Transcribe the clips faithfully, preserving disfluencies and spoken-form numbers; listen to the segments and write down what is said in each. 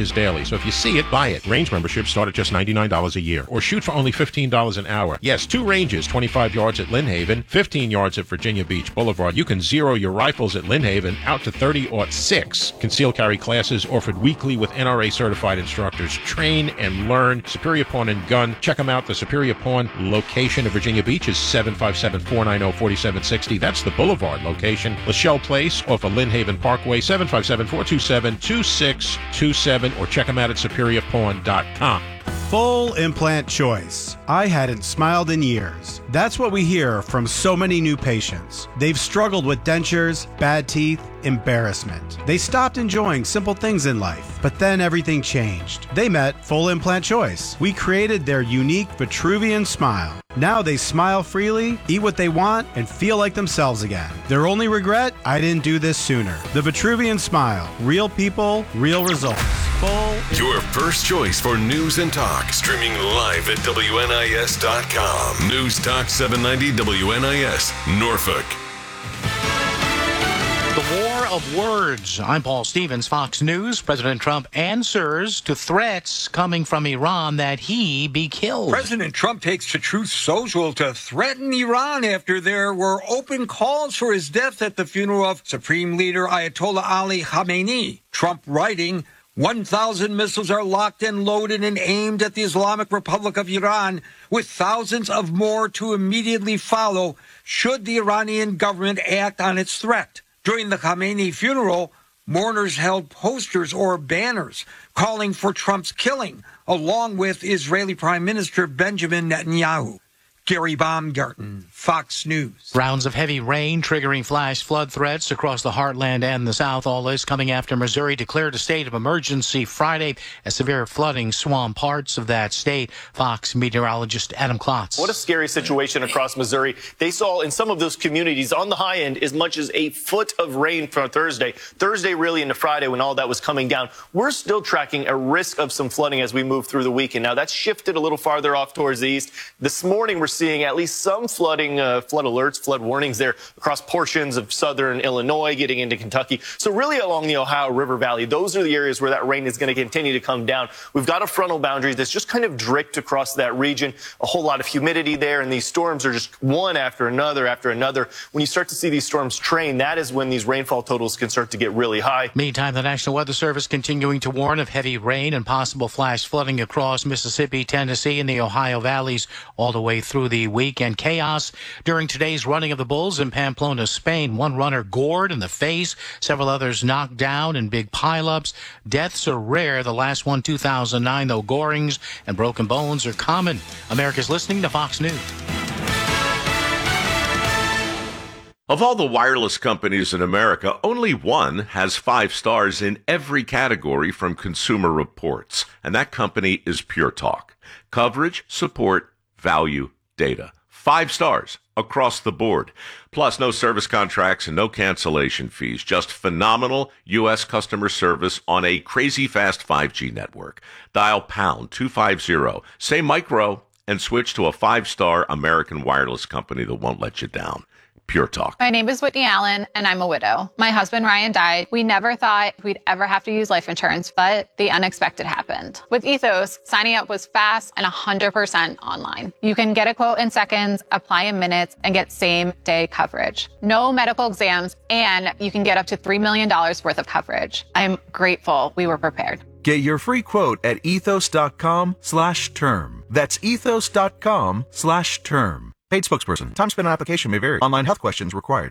changes daily. So if you see it, buy it. Range memberships start at just ninety-nine dollars a year. Or shoot for only fifteen dollars an hour. Yes, two ranges, twenty-five yards at Lynn Haven, fifteen yards at Virginia Beach Boulevard. You can zero your rifles at Lynn Haven out to thirty or six. Concealed carry classes offered weekly with N R A certified instructors. Train and learn. Superior Pawn and Gun. Check them out. The Superior Pawn location of Virginia Beach is seven five seven, four nine zero, four seven six zero. That's the Boulevard location. Lachelle Place off of Lynn Haven Parkway, seven five seven, four two seven, two six two seven, or check them out at superior pawn dot com. Full implant choice. I hadn't smiled in years. That's what we hear from so many new patients. They've struggled with dentures, bad teeth, embarrassment. They stopped enjoying simple things in life, but then everything changed. They met Full Implant Choice. We created their unique Vitruvian smile. Now they smile freely, eat what they want, and feel like themselves again. Their only regret? I didn't do this sooner. The Vitruvian smile. Real people, real results. Full. Your first choice for news and talk. Streaming live at W N I S dot com. News Talk seven ninety W N I S, Norfolk. The war of words. I'm Paul Stevens, Fox News. President Trump answers to threats coming from Iran that he be killed. President Trump takes to Truth Social to threaten Iran after there were open calls for his death at the funeral of Supreme Leader Ayatollah Ali Khamenei. Trump writing, one thousand missiles are locked and loaded and aimed at the Islamic Republic of Iran, with thousands of more to immediately follow should the Iranian government act on its threat. During the Khamenei funeral, mourners held posters or banners calling for Trump's killing, along with Israeli Prime Minister Benjamin Netanyahu. Gary Baumgarten, Fox News. Rounds of heavy rain triggering flash flood threats across the heartland and the South. All this coming after Missouri declared a state of emergency Friday as severe flooding swamped parts of that state. Fox meteorologist Adam Klotz. What a scary situation across Missouri. They saw in some of those communities on the high end as much as a foot of rain for Thursday. Thursday really into Friday when all that was coming down. We're still tracking a risk of some flooding as we move through the weekend. Now that's shifted a little farther off towards the east. This morning we're seeing at least some flooding, uh, flood alerts, flood warnings there across portions of southern Illinois, getting into Kentucky. So really along the Ohio River Valley, those are the areas where that rain is going to continue to come down. We've got a frontal boundary that's just kind of draped across that region, a whole lot of humidity there, and these storms are just one after another after another. When you start to see these storms train, that is when these rainfall totals can start to get really high. Meantime, the National Weather Service continuing to warn of heavy rain and possible flash flooding across Mississippi, Tennessee, and the Ohio valleys all the way through the weekend. Chaos during today's running of the bulls in Pamplona, Spain. One runner gored in the face, several others knocked down in big pileups. Deaths are rare. The last one, two thousand nine, though gorings and broken bones are common. America's listening to Fox News. Of all the wireless companies in America, only one has five stars in every category from Consumer Reports, and that company is Pure Talk. Coverage, support, value, data. Five stars across the board. Plus, no service contracts and no cancellation fees. Just phenomenal U S customer service on a crazy fast five G network. Dial pound two fifty, say micro, and switch to a five-star American wireless company that won't let you down. Pure Talk. My name is Whitney Allen, and I'm a widow. My husband, Ryan, died. We never thought we'd ever have to use life insurance, but the unexpected happened. With Ethos, signing up was fast and one hundred percent online. You can get a quote in seconds, apply in minutes, and get same-day coverage. No medical exams, and you can get up to three million dollars worth of coverage. I'm grateful we were prepared. Get your free quote at ethos.com slash term. That's ethos.com slash term. Paid spokesperson. Time spent on application may vary. Online health questions required.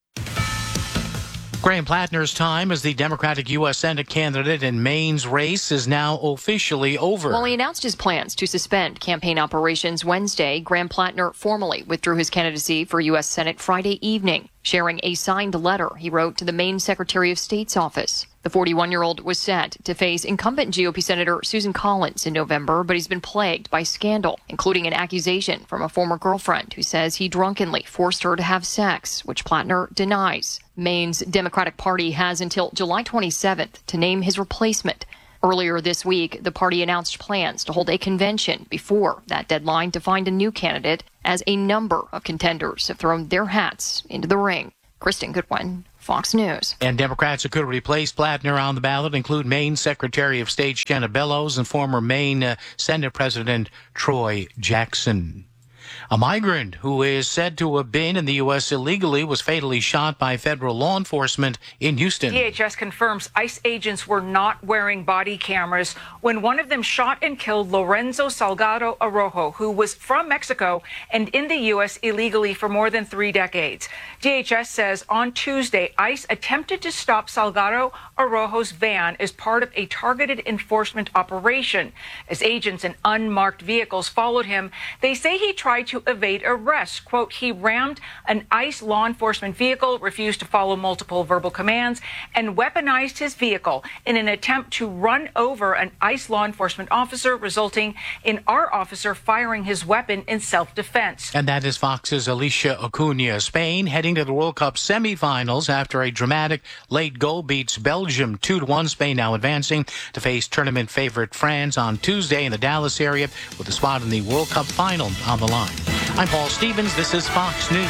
Graham Plattner's time as the Democratic U S Senate candidate in Maine's race is now officially over. While he announced his plans to suspend campaign operations Wednesday, Graham Plattner formally withdrew his candidacy for U S Senate Friday evening, sharing a signed letter he wrote to the Maine Secretary of State's office. The forty-one-year-old was set to face incumbent G O P Senator Susan Collins in November, but he's been plagued by scandal, including an accusation from a former girlfriend who says he drunkenly forced her to have sex, which Plattner denies. Maine's Democratic Party has until July twenty-seventh to name his replacement. Earlier this week, the party announced plans to hold a convention before that deadline to find a new candidate, as a number of contenders have thrown their hats into the ring. Kristen Goodwin, Fox News. And Democrats who could replace Plattner on the ballot include Maine Secretary of State Shanna Bellows and former Maine uh, Senate President Troy Jackson. A migrant who is said to have been in the U S illegally was fatally shot by federal law enforcement in Houston. D H S confirms ICE agents were not wearing body cameras when one of them shot and killed Lorenzo Salgado Arrojo, who was from Mexico and in the U S illegally for more than three decades. D H S says on Tuesday, ICE attempted to stop Salgado Arrojo's van as part of a targeted enforcement operation. As agents in unmarked vehicles followed him, they say he tried to evade arrest. Quote, he rammed an ICE law enforcement vehicle, refused to follow multiple verbal commands, and weaponized his vehicle in an attempt to run over an ICE law enforcement officer, resulting in our officer firing his weapon in self-defense. And that is Fox's Alicia Acuna. Spain heading to the World Cup semifinals after a dramatic late goal beats Belgium two to one. Spain now advancing to face tournament favorite France on Tuesday in the Dallas area with a spot in the World Cup final on the line. I'm Paul Stevens. This is Fox News.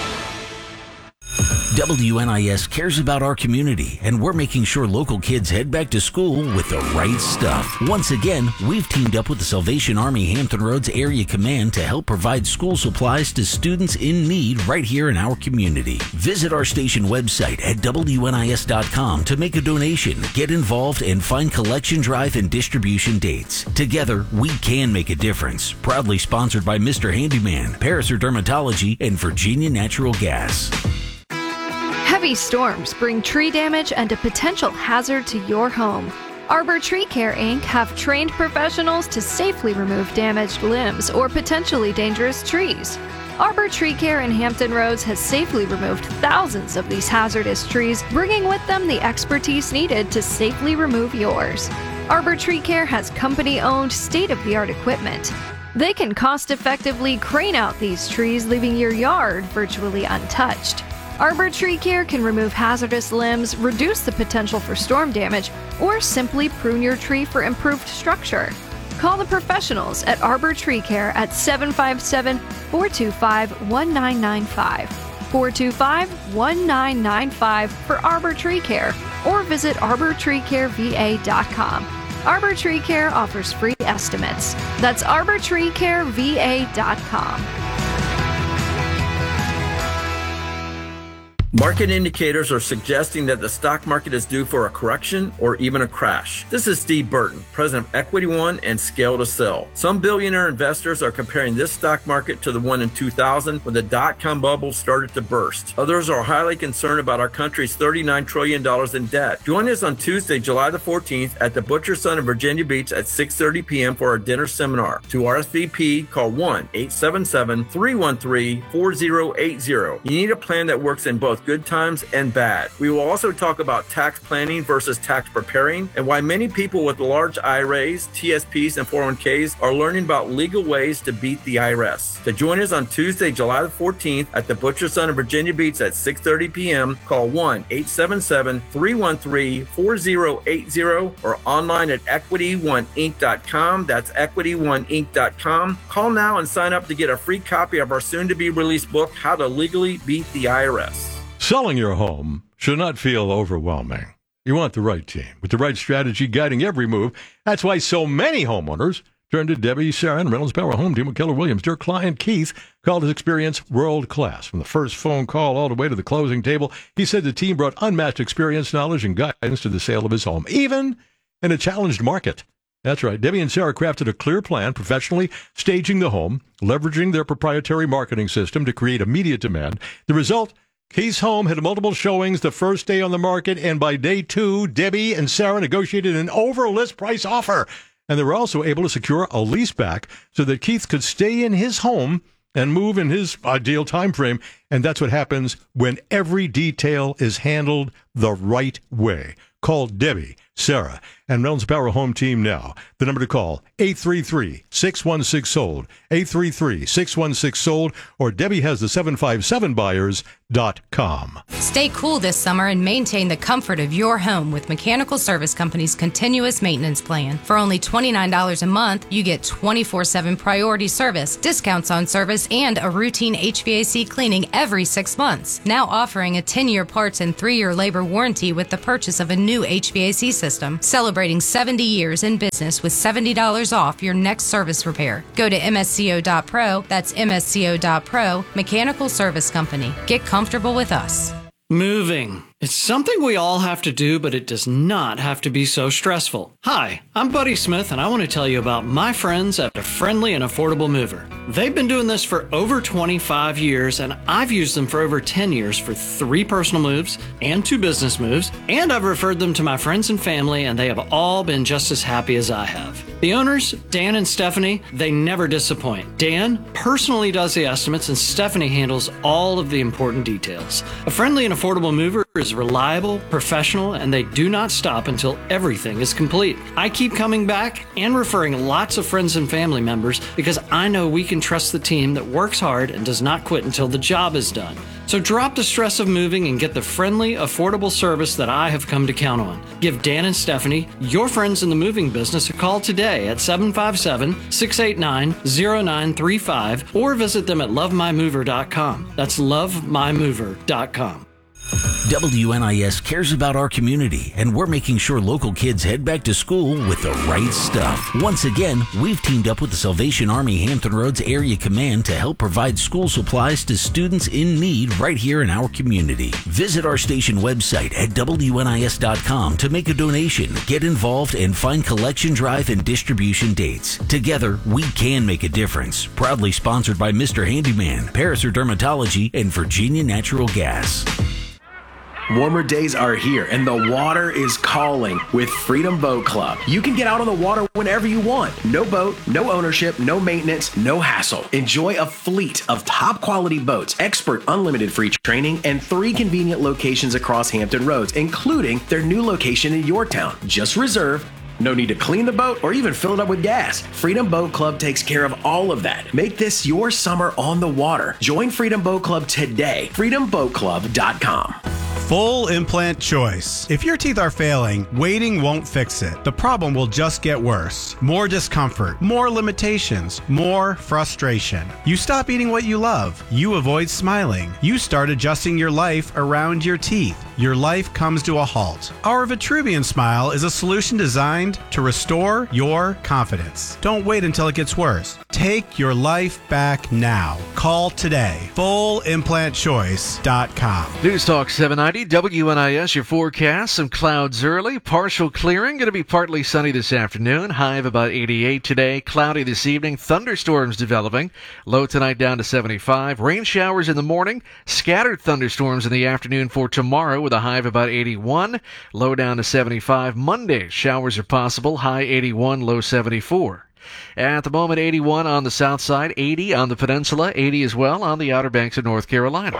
W N I S cares about our community, and we're making sure local kids head back to school with the right stuff. Once again, we've teamed up with the Salvation Army Hampton Roads Area Command to help provide school supplies to students in need right here in our community. Visit our station website at W N I S dot com to make a donation, get involved, and find collection drive and distribution dates. Together, we can make a difference. Proudly sponsored by Mister Handyman, Paraser Dermatology, and Virginia Natural Gas. Heavy storms bring tree damage and a potential hazard to your home. Arbor Tree Care, Incorporated have trained professionals to safely remove damaged limbs or potentially dangerous trees. Arbor Tree Care in Hampton Roads has safely removed thousands of these hazardous trees, bringing with them the expertise needed to safely remove yours. Arbor Tree Care has company-owned, state-of-the-art equipment. They can cost-effectively crane out these trees, leaving your yard virtually untouched. Arbor Tree Care can remove hazardous limbs, reduce the potential for storm damage, or simply prune your tree for improved structure. Call the professionals at Arbor Tree Care at seven five seven, four two five, one nine nine five, four two five, one nine nine five for Arbor Tree Care, or visit arbor tree care v a dot com. Arbor Tree Care offers free estimates. That's arbor tree care v a dot com. Market indicators are suggesting that the stock market is due for a correction or even a crash. This is Steve Burton, president of Equity One and Scale to Sell. Some billionaire investors are comparing this stock market to the one in two thousand when the dot-com bubble started to burst. Others are highly concerned about our country's thirty-nine trillion dollars in debt. Join us on Tuesday, July the fourteenth at the Butcher Son in Virginia Beach at six thirty p.m. for our dinner seminar. To R S V P, call one eight seven seven, three one three, four zero eight zero. You need a plan that works in both good times and bad. We will also talk about tax planning versus tax preparing and why many people with large I R As, T S Ps, and four oh one k's are learning about legal ways to beat the I R S. To join us on Tuesday, July the fourteenth at the Butcher Son in Virginia Beach at six thirty p.m., call one eight seven seven, three one three, four zero eight zero or online at equity one inc dot com. That's equity one inc dot com. Call now and sign up to get a free copy of our soon-to-be released book, How to Legally Beat the I R S. Selling your home should not feel overwhelming. You want the right team with the right strategy guiding every move. That's why so many homeowners turn to Debbie, Sarah, and Reynolds Power Home Team with Keller Williams. Their client, Keith, called his experience world-class. From the first phone call all the way to the closing table, he said the team brought unmatched experience, knowledge, and guidance to the sale of his home, even in a challenged market. That's right. Debbie and Sarah crafted a clear plan, professionally staging the home, leveraging their proprietary marketing system to create immediate demand. The result, Keith's home had multiple showings the first day on the market, and by day two, Debbie and Sarah negotiated an over-list price offer. And they were also able to secure a lease back so that Keith could stay in his home and move in his ideal time frame. And that's what happens when every detail is handled the right way. Call Debbie, Sarah, and Reynolds Power Home Team now. The number to call, eight three three, six one six, sold, eight three three, six one six, sold, or Debbie has the seven five seven buyers dot com. Stay cool this summer and maintain the comfort of your home with Mechanical Service Company's continuous maintenance plan. For only twenty-nine dollars a month, you get twenty-four seven priority service, discounts on service, and a routine H V A C cleaning every six months. Now offering a ten-year parts and three-year labor warranty with the purchase of a new H V A C system. Celebrating seventy years in business with seventy dollars off your next service repair. Go to M S C O dot pro, that's M S C O dot pro, Mechanical Service Company. Get comfortable with us. Moving. It's something we all have to do, but it does not have to be so stressful. Hi, I'm Buddy Smith, and I want to tell you about my friends at a friendly and affordable mover. They've been doing this for over twenty-five years, and I've used them for over ten years for three personal moves and two business moves, and I've referred them to my friends and family, and they have all been just as happy as I have. The owners, Dan and Stephanie, they never disappoint. Dan personally does the estimates, and Stephanie handles all of the important details. A friendly and affordable mover is reliable, professional, and they do not stop until everything is complete. I keep coming back and referring lots of friends and family members because I know we can trust the team that works hard and does not quit until the job is done. So drop the stress of moving and get the friendly, affordable service that I have come to count on. Give Dan and Stephanie, your friends in the moving business, a call today at seven five seven, six eight nine, zero nine three five or visit them at love my mover dot com. That's love my mover dot com. W N I S cares about our community, and we're making sure local kids head back to school with the right stuff. Once again, we've teamed up with the Salvation Army Hampton Roads Area Command to help provide school supplies to students in need right here in our community. Visit our station website at W N I S dot com to make a donation, get involved, and find collection drive and distribution dates. Together, we can make a difference. Proudly sponsored by Mister Handyman, Paraser Dermatology, and Virginia Natural Gas. Warmer days are here, and the water is calling with Freedom Boat Club. You can get out on the water whenever you want. No boat, no ownership, no maintenance, no hassle. Enjoy a fleet of top-quality boats, expert unlimited free training, and three convenient locations across Hampton Roads, including their new location in Yorktown. Just reserve. No need to clean the boat or even fill it up with gas. Freedom Boat Club takes care of all of that. Make this your summer on the water. Join Freedom Boat Club today. freedom boat club dot com. Full implant choice. If your teeth are failing, waiting won't fix it. The problem will just get worse. More discomfort, more limitations, more frustration. You stop eating what you love. You avoid smiling. You start adjusting your life around your teeth. Your life comes to a halt. Our Vitruvian Smile is a solution designed to restore your confidence. Don't wait until it gets worse. Take your life back now. Call today. full implant choice dot com. News Talk seven ninety, W N I S, your forecast. Some clouds early, partial clearing. Going to be partly sunny this afternoon. High of about eighty-eight today. Cloudy this evening. Thunderstorms developing. Low tonight down to seventy-five. Rain showers in the morning. Scattered thunderstorms in the afternoon for tomorrow with a high of about eighty-one. Low down to seventy-five. Monday, showers are possible. High eighty-one, low seventy-four. At the moment, eighty-one on the south side, eighty on the peninsula, eighty as well on the Outer Banks of North Carolina.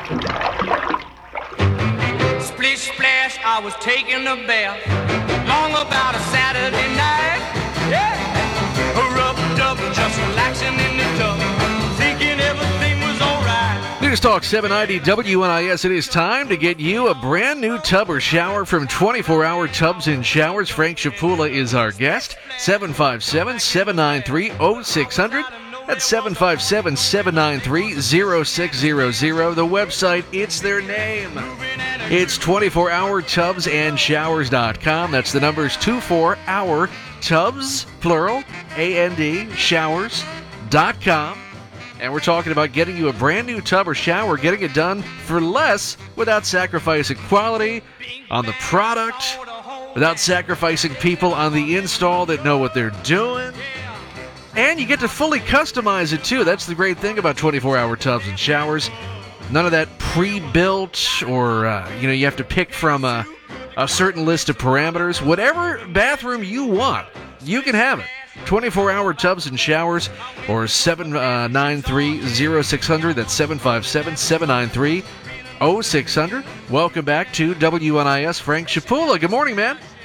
Splish splash, I was taking a bath, long about a Saturday night. Yeah, rubbed up, just relaxing in the tub, thinking everything was alright. News Talk seven ninety W N I S. It is time to get you a brand new tub or shower from twenty-four hour Tubs and Showers. Frank Shapula is our guest. seven five seven, seven nine three, oh six hundred. That's seven five seven, seven nine three, oh six hundred. The website, it's their name. It's twenty-four hour tubs and showers dot com. That's the numbers twenty-four hour tubs, plural, A N D, showers dot com. And we're talking about getting you a brand new tub or shower, getting it done for less without sacrificing quality on the product, without sacrificing people on the install that know what they're doing. And you get to fully customize it, too. That's the great thing about twenty-four hour tubs and showers. None of that pre-built or, uh, you know, you have to pick from a, a certain list of parameters. Whatever bathroom you want, you can have it. twenty-four hour Tubs and Showers or seven nine three, oh six hundred. That's seven five seven, seven nine three, oh six hundred. Welcome back to W N I S. Frank Shapula. Good morning, man.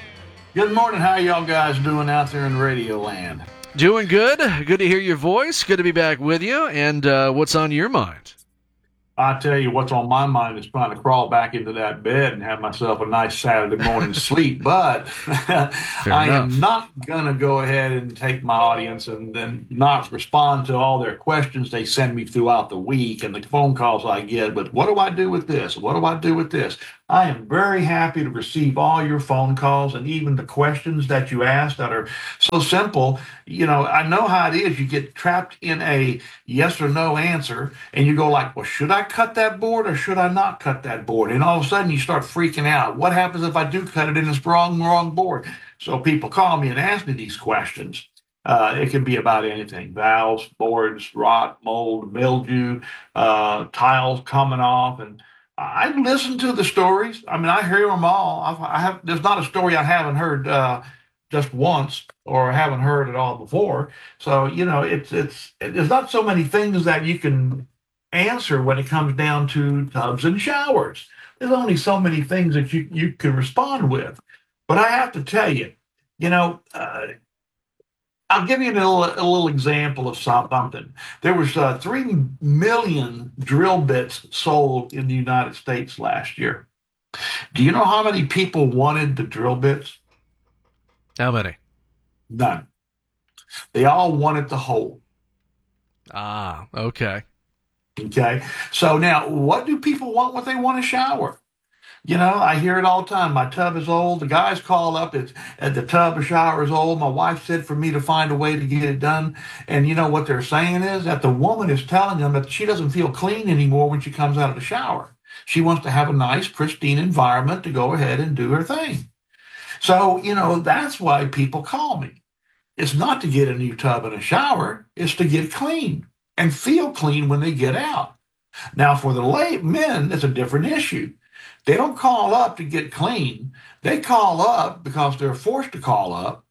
Good morning. How y'all guys doing out there in Radio Land? Doing good. Good to hear your voice. Good to be back with you. And uh, what's on your mind? I tell you, what's on my mind is trying to crawl back into that bed and have myself a nice Saturday morning sleep. But I am not going to go ahead and take my audience and then not respond to all their questions they send me throughout the week and the phone calls I get. But what do I do with this? What do I do with this? I am very happy to receive all your phone calls and even the questions that you ask that are so simple. You know, I know how it is. You get trapped in a yes or no answer and you go like, well, should I cut that board or should I not cut that board? And all of a sudden you start freaking out. What happens if I do cut it and it's wrong, wrong board? So people call me and ask me these questions. Uh, it can be about anything: valves, boards, rot, mold, mildew, uh, tiles coming off. And I listen to the stories. I mean, I hear them all. I've, I have. There's not a story I haven't heard uh, just once or haven't heard at all before. So you know, it's it's there's not so many things that you can answer when it comes down to tubs and showers. There's only so many things that you you can respond with. But I have to tell you, you know. Uh, I'll give you a little, a little example of something. There was uh, three million drill bits sold in the United States last year. Do you know how many people wanted the drill bits? How many? None. They all wanted the hole. Ah, okay. Okay. So now, what do people want when they want a shower? You know, I hear it all the time. My tub is old. The guys call up. It's at the tub or shower is old. My wife said for me to find a way to get it done. And you know what they're saying is that the woman is telling them that she doesn't feel clean anymore when she comes out of the shower. She wants to have a nice, pristine environment to go ahead and do her thing. So, you know, that's why people call me. It's not to get a new tub and a shower. It's to get clean and feel clean when they get out. Now, for the late men, it's a different issue. They don't call up to get clean. They call up because they're forced to call up,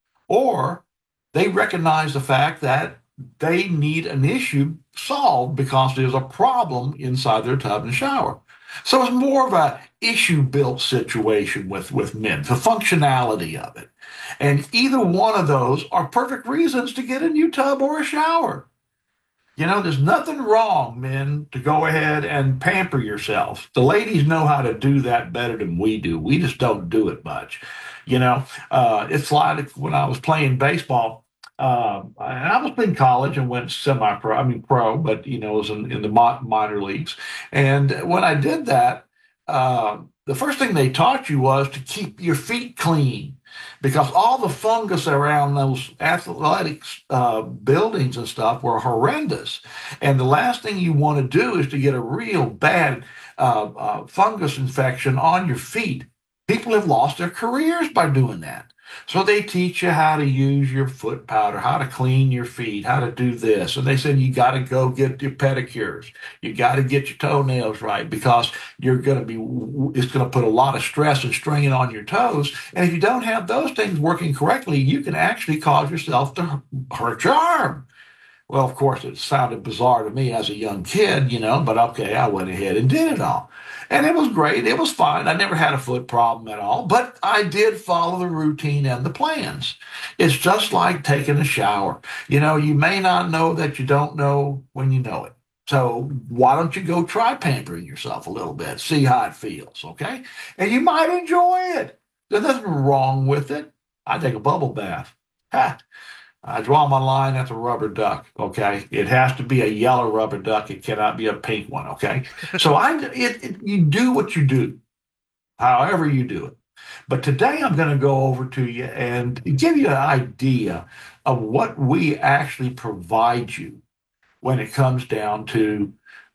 or they recognize the fact that they need an issue solved because there's a problem inside their tub and shower. So it's more of a issue-built situation with, with men, the functionality of it. And either one of those are perfect reasons to get a new tub or a shower. You know, there's nothing wrong, men, to go ahead and pamper yourself. The ladies know how to do that better than we do. We just don't do it much. You know, uh, it's like when I was playing baseball, uh, I was in college and went semi-pro, I mean pro, but, you know, was in, in the minor leagues. And when I did that, uh, the first thing they taught you was to keep your feet clean, because all the fungus around those athletic uh, buildings and stuff were horrendous. And the last thing you want to do is to get a real bad uh, uh, fungus infection on your feet. People have lost their careers by doing that. So they teach you how to use your foot powder, how to clean your feet, how to do this. And they said you got to go get your pedicures. You got to get your toenails right, because you're going to be, it's going to put a lot of stress and strain on your toes. And if you don't have those things working correctly, you can actually cause yourself to hurt your arm. Well, of course, it sounded bizarre to me as a young kid, you know, but okay, I went ahead and did it all. And it was great. It was fine. I never had a foot problem at all, but I did follow the routine and the plans. It's just like taking a shower. You know, you may not know that you don't know when you know it. So why don't you go try pampering yourself a little bit, see how it feels, okay? And you might enjoy it. There's nothing wrong with it. I take a bubble bath. Ha! I draw my line at the rubber duck, okay? It has to be a yellow rubber duck. It cannot be a pink one, okay? So I, it, it, you do what you do, however you do it. But today I'm going to go over to you and give you an idea of what we actually provide you when it comes down to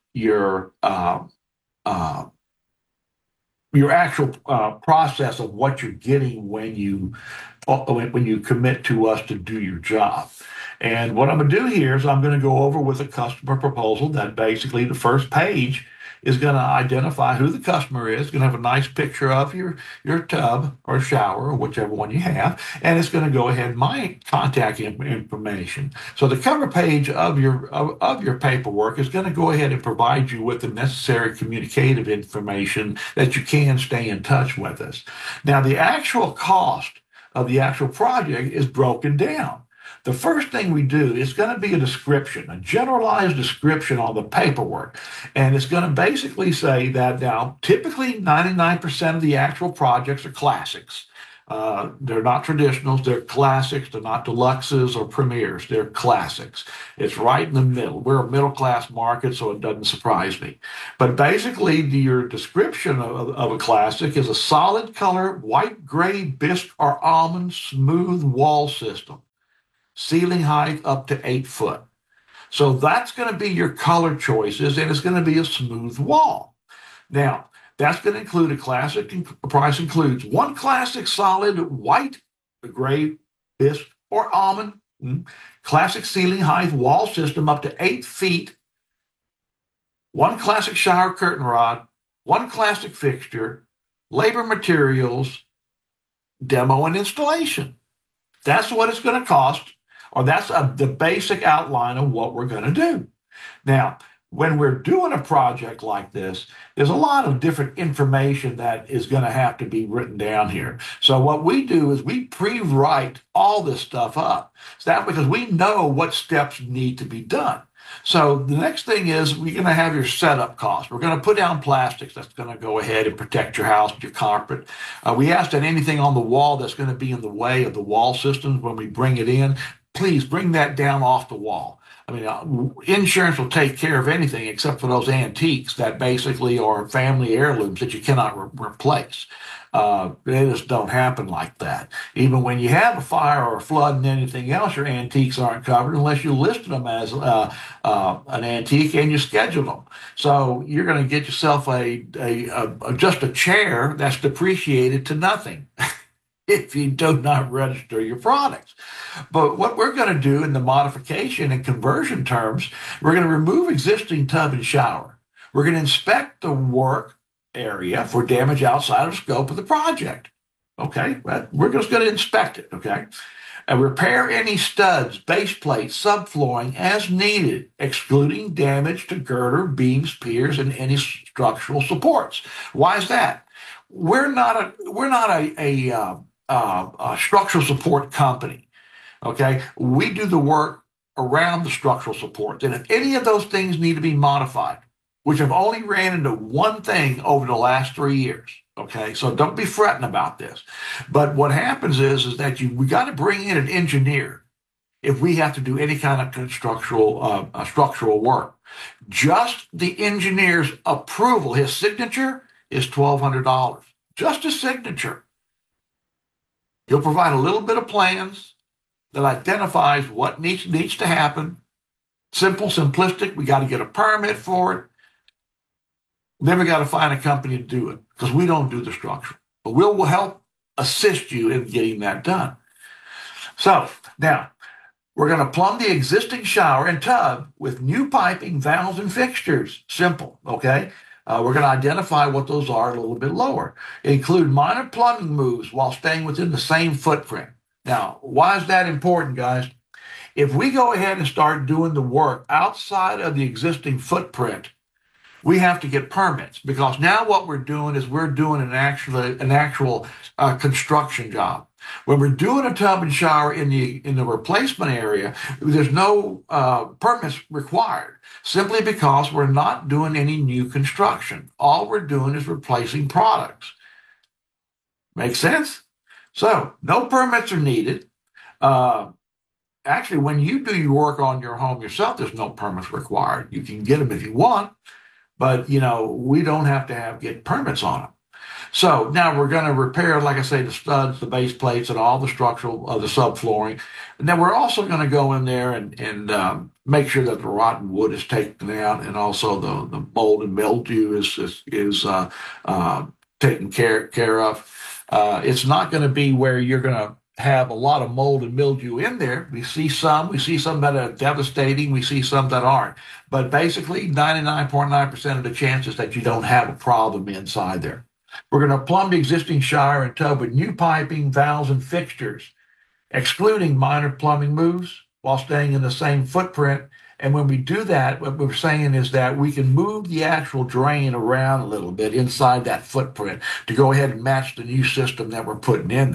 your uh, uh, your actual uh, process of what you're getting when you when you commit to us to do your job. And what I'm going to do here is I'm going to go over with a customer proposal that basically the first page is going to identify who the customer is. It's going to have a nice picture of your, your tub or shower or whichever one you have. And it's going to go ahead my contact information. So the cover page of your, of, of your paperwork is going to go ahead and provide you with the necessary communicative information that you can stay in touch with us. Now, the actual cost of the actual project is broken down. The first thing we do is going to be a description, a generalized description on the paperwork. And it's going to basically say that now, typically ninety-nine percent of the actual projects are classics. Uh, they're not traditionals, they're classics, they're not deluxes or premieres, they're classics. It's right in the middle. We're a middle class market, so it doesn't surprise me. But basically, the, your description of, of a classic is a solid color, white, gray, bisque, or almond smooth wall system. Ceiling height up to eight foot. So that's going to be your color choices, and it's going to be a smooth wall. Now, that's going to include a classic. Price includes one classic solid white, gray, bisque, or almond, classic ceiling height wall system up to eight feet, one classic shower curtain rod, one classic fixture, labor materials, demo and installation. That's what it's going to cost, or that's a, the basic outline of what we're going to do. Now, when we're doing a project like this, there's a lot of different information that is going to have to be written down here. So what we do is we pre-write all this stuff up. So that because we know what steps need to be done. So the next thing is we're going to have your setup cost. We're going to put down plastics that's going to go ahead and protect your house, your carpet. Uh, we ask that anything on the wall that's going to be in the way of the wall systems when we bring it in, please bring that down off the wall. I mean, uh, insurance will take care of anything except for those antiques that basically are family heirlooms that you cannot re- replace. Uh, they just don't happen like that. Even when you have a fire or a flood and anything else, your antiques aren't covered unless you listed them as uh, uh, an antique and you scheduled them. So you're going to get yourself a, a, a, a just a chair that's depreciated to nothing if you do not register your products. But what we're going to do in the modification and conversion terms, we're going to remove existing tub and shower. We're going to inspect the work area for damage outside of scope of the project. Okay, but we're just going to inspect it, okay? And repair any studs, base plates, subflooring as needed, excluding damage to girder, beams, piers, and any structural supports. Why is that? We're not a we're not a, a, uh, uh, a structural support company. Okay, we do the work around the structural supports. And if any of those things need to be modified, which have only ran into one thing over the last three years, okay, so don't be fretting about this. But what happens is, is that you we got to bring in an engineer if we have to do any kind of constructural, uh, uh, structural work. Just the engineer's approval, his signature, is twelve hundred dollars. Just a signature. He'll provide a little bit of plans that identifies what needs, needs to happen. Simple, simplistic. We got to get a permit for it. Then we got to find a company to do it because we don't do the structure. But we'll, we'll help assist you in getting that done. So now we're going to plumb the existing shower and tub with new piping, valves, and fixtures. Simple, okay? Uh, we're going to identify what those are a little bit lower. Include minor plumbing moves while staying within the same footprint. Now, why is that important, guys? If we go ahead and start doing the work outside of the existing footprint, we have to get permits because now what we're doing is we're doing an actual an actual uh, construction job. When we're doing a tub and shower in the in the replacement area, there's no uh, permits required simply because we're not doing any new construction. All we're doing is replacing products. Make sense? So no permits are needed. Uh, actually, when you do your work on your home yourself, there's no permits required. You can get them if you want. But, you know, we don't have to have get permits on them. So now we're going to repair, like I say, the studs, the base plates, and all the structural, uh, the subflooring. And then we're also going to go in there and, and um, make sure that the rotten wood is taken out, and also the, the mold and mildew is is, is uh, uh, taken care, care of. Uh, it's not going to be where you're going to have a lot of mold and mildew in there. We see some, we see some that are devastating, we see some that aren't. But basically, ninety-nine point nine percent of the chances that you don't have a problem inside there. We're going to plumb the existing shower and tub with new piping, valves, and fixtures, excluding minor plumbing moves while staying in the same footprint. And when we do that, what we're saying is that we can move the actual drain around a little bit inside that footprint to go ahead and match the new system that we're putting in there.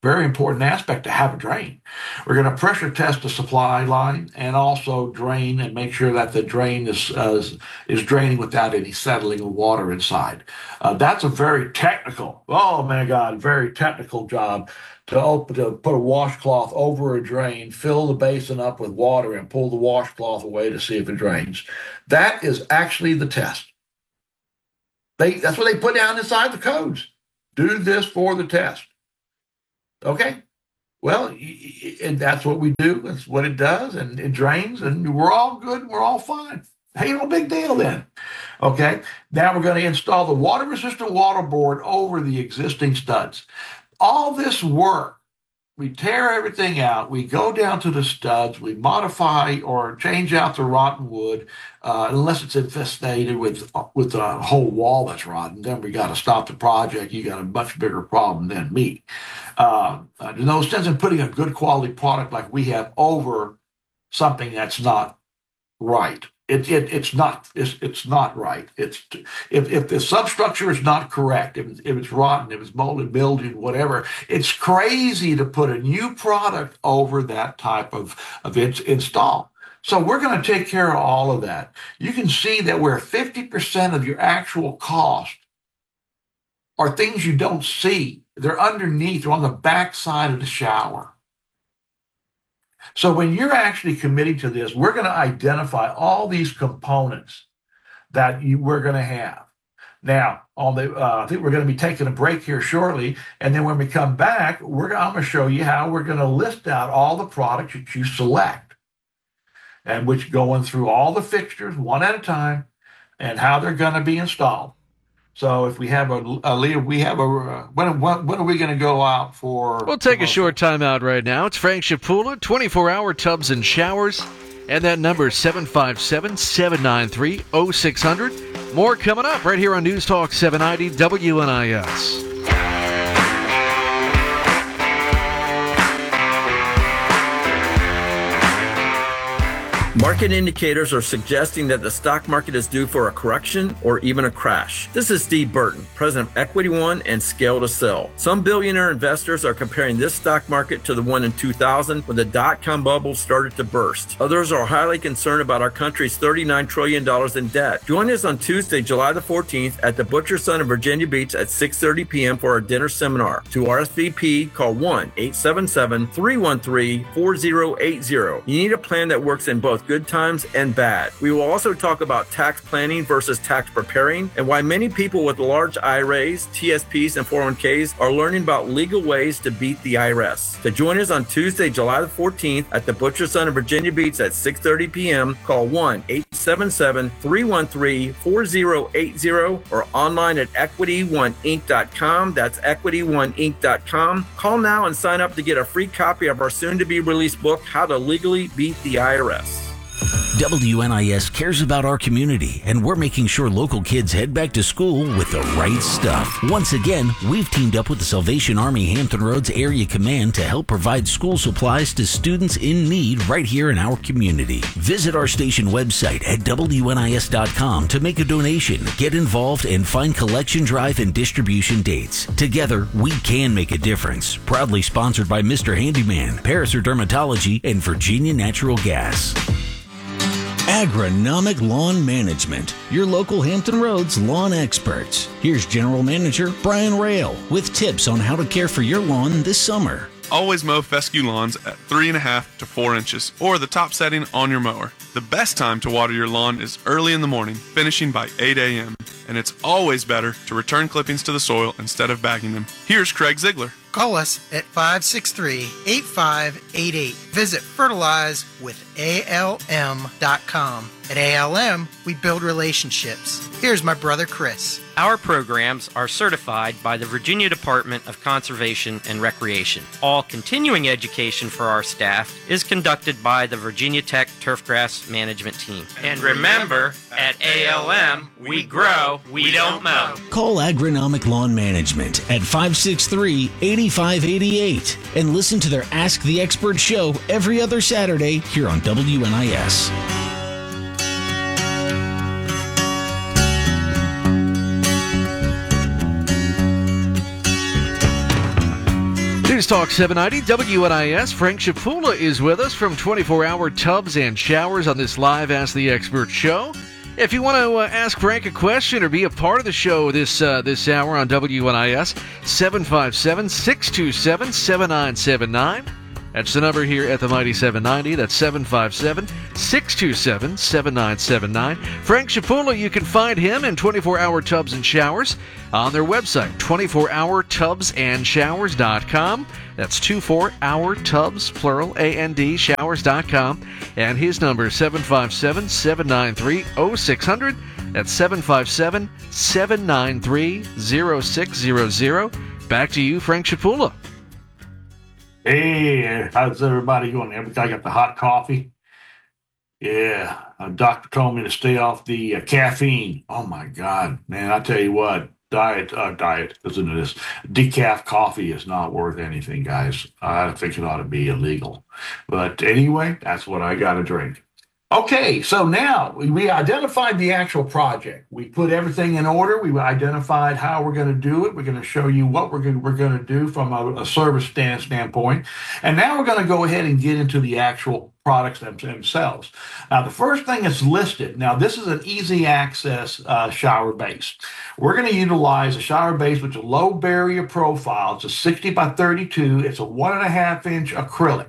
very important aspect to have a drain. We're going to pressure test the supply line and also drain and make sure that the drain is uh, is, is draining without any settling of water inside. Uh, that's a very technical, oh my God, very technical job to open to put a washcloth over a drain, fill the basin up with water, and pull the washcloth away to see if it drains. That is actually the test. They that's what they put down inside the codes. Do this for the test. Okay, well, and that's what we do. That's what it does, and it drains, and we're all good, and we're all fine. Hey, no big deal then. Okay, now we're going to install the water-resistant water board over the existing studs. All this work, we tear everything out, we go down to the studs, we modify or change out the rotten wood, uh, unless it's infested with with a whole wall that's rotten, then we got to stop the project. You got a much bigger problem than me. Uh, uh, there's no sense in putting a good quality product like we have over something that's not right. It, it it's not it's, it's not right. It's if if the substructure is not correct, if, if it's rotten, if it's molded, mildewed, whatever, it's crazy to put a new product over that type of of its install. So we're going to take care of all of that. You can see that where fifty percent of your actual cost are things you don't see. They're underneath, they're on the back side of the shower. So when you're actually committing to this, we're going to identify all these components that you, we're going to have. Now, on the, uh, I think we're going to be taking a break here shortly, and then when we come back, we're I'm going to show you how we're going to list out all the products that you select, and which going through all the fixtures one at a time, and how they're going to be installed. So if we have a, a lead, we have a, uh, when, when, when are we going to go out for? We'll take a short time out right now. It's Frank Chapula, twenty-four hour tubs and showers. And that number is seven five seven, seven nine three, oh six hundred. More coming up right here on News Talk seven ninety W N I S. Market indicators are suggesting that the stock market is due for a correction or even a crash. This is Steve Burton, president of Equity One and Scale to Sell. Some billionaire investors are comparing this stock market to the one in two thousand when the dot-com bubble started to burst. Others are highly concerned about our country's thirty-nine trillion dollars in debt. Join us on Tuesday, July the fourteenth at the Butcher Son in Virginia Beach at six thirty p.m. for our dinner seminar. To R S V P, call one eight seven seven, three one three, four zero eight zero. You need a plan that works in both good times and bad. We will also talk about tax planning versus tax preparing and why many people with large I R As, T S Ps, and four oh one k's are learning about legal ways to beat the I R S. To join us on Tuesday, July the fourteenth at the Butcher Son in Virginia Beach at six thirty p.m., call one eight seven seven, three one three, four zero eight zero or online at equity one inc dot com. That's equity one inc dot com. Call now and sign up to get a free copy of our soon-to-be released book, How to Legally Beat the I R S. W N I S cares about our community, and we're making sure local kids head back to school with the right stuff. Once again, we've teamed up with the Salvation Army Hampton Roads Area Command to help provide school supplies to students in need right here in our community. Visit our station website at W N I S dot com to make a donation, get involved, and find collection drive and distribution dates. Together, we can make a difference. Proudly sponsored by Mister Handyman, Paraser Dermatology, and Virginia Natural Gas. Agronomic Lawn Management, your local Hampton Roads lawn experts. Here's General Manager Brian Rail with tips on how to care for your lawn this summer. Always mow fescue lawns at three and a half to four inches or the top setting on your mower. The best time to water your lawn is early in the morning, finishing by eight a.m. And it's always better to return clippings to the soil instead of bagging them. Here's Craig Ziegler. Call us at five six three, eight five eight eight. Visit fertilize with A L M dot com. At A L M, we build relationships. Here's my brother Chris. Our programs are certified by the Virginia Department of Conservation and Recreation. All continuing education for our staff is conducted by the Virginia Tech Turfgrass Management Team. And remember, at A L M, we grow, we don't mow. Call Agronomic Lawn Management at five six three, eight five eight eight and listen to their Ask the Expert show every other Saturday here on W N I S. News Talk seven ninety W N I S. Frank Chapula is with us from twenty-four hour Tubs and Showers on this live Ask the Expert show. If you want to uh, ask Frank a question or be a part of the show this uh, this hour on W N I S, seven five seven, six two seven, seven nine seven nine. That's the number here at the Mighty seven ninety. That's seven five seven, six two seven, seven nine seven nine. Frank Chapula, you can find him in twenty-four hour Tubs and Showers on their website, twenty-four hour tubs and showers dot com. That's twenty-four hour tubs, plural, A N D, showers dot com. And his number is seven five seven, seven nine three, oh six hundred. That's seven five seven, seven nine three, oh six hundred. Back to you, Frank Chapula. Hey, how's everybody going? Everybody got the hot coffee? Yeah, a doctor told me to stay off the uh, caffeine. Oh my God, man! I tell you what, diet, uh, diet. Listen to this: decaf coffee is not worth anything, guys. I think it ought to be illegal. But anyway, that's what I got to drink. Okay, so now we identified the actual project. We put everything in order. We identified how we're going to do it. We're going to show you what we're going, we're going to do from a, a service stand standpoint. And now we're going to go ahead and get into the actual products themselves. Now, the first thing that's listed, now this is an easy access uh, shower base. We're going to utilize a shower base with a low barrier profile. It's a sixty by thirty-two. It's a one and a half inch acrylic.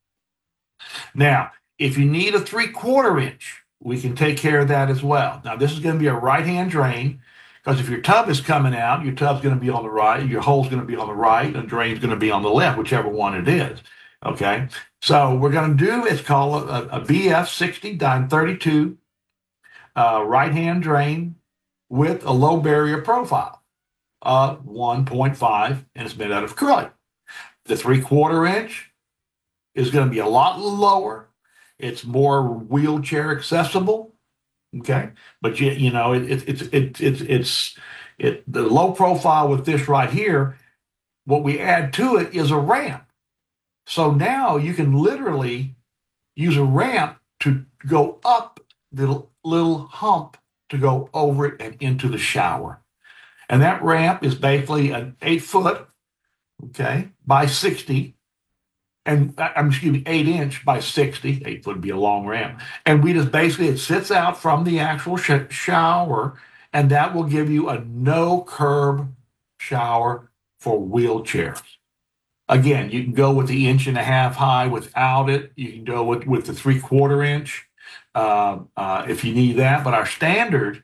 Now, if you need a three quarter inch, we can take care of that as well. Now, this is going to be a right-hand drain, because if your tub is coming out, your tub's going to be on the right, your hole's going to be on the right, and the drain's going to be on the left, whichever one it is. Okay, so we're going to do, it's called a, a B F sixty by thirty-two uh, right-hand drain with a low barrier profile of one point five, and it's made out of acrylic. The three quarter inch is going to be a lot lower. It's more wheelchair accessible, okay? But you, you know, it, it, it's it's it's it's it the low profile with this right here. What we add to it is a ramp. So now you can literally use a ramp to go up the little hump to go over it and into the shower, and that ramp is basically an eight foot, okay, by sixty. And I'm excuse me, eight inch by sixty, eight foot would be a long ramp. And we just basically, it sits out from the actual sh- shower, and that will give you a no curb shower for wheelchairs. Again, you can go with the inch and a half high without it. You can go with, with the three quarter inch uh, uh, if you need that. But our standard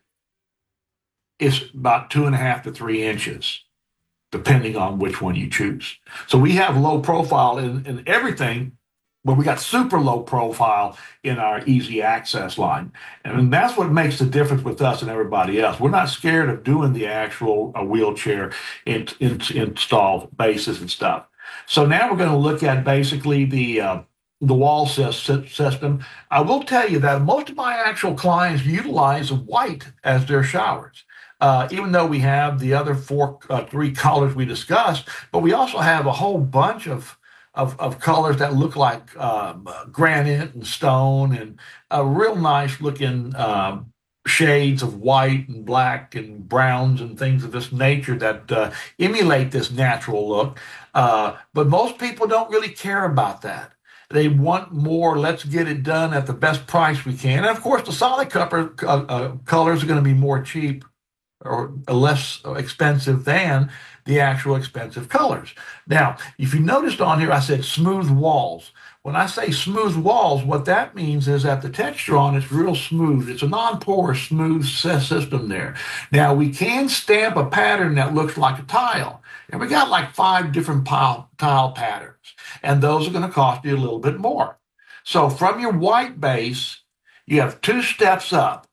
is about two and a half to three inches. Depending on which one you choose. So we have low profile in, in everything, but we got super low profile in our easy access line. And that's what makes the difference with us and everybody else. We're not scared of doing the actual uh, wheelchair in, in, installed bases and stuff. So now we're going to look at basically the uh, the wall system. I will tell you that most of my actual clients utilize white as their showers. Uh, even though we have the other four, uh, three colors we discussed, but we also have a whole bunch of of, of colors that look like um, granite and stone, and a real nice looking um, shades of white and black and browns and things of this nature that uh, emulate this natural look. Uh, but most people don't really care about that. They want more, let's get it done at the best price we can. And of course, the solid color, uh, uh, colors are going to be more cheap or less expensive than the actual expensive colors. Now, if you noticed on here, I said smooth walls. When I say smooth walls, what that means is that the texture on it's real smooth. It's a non-porous, smooth system there. Now, we can stamp a pattern that looks like a tile. And we got like five different pile, tile patterns. And those are going to cost you a little bit more. So from your white base, you have two steps up.